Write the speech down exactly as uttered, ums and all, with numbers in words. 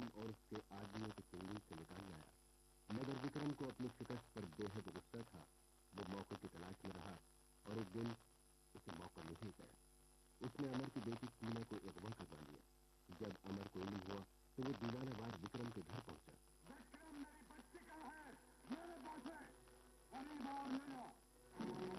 विक्रम और उसके आदमियों के चंगुल से निकाल लाया, मगर विक्रम को अपनी शिकस्त पर बेहद गुस्सा था। वो मौके की तलाश में रहा और एक दिन उसे मौका मिल ही गया। उसने अमर की बेटी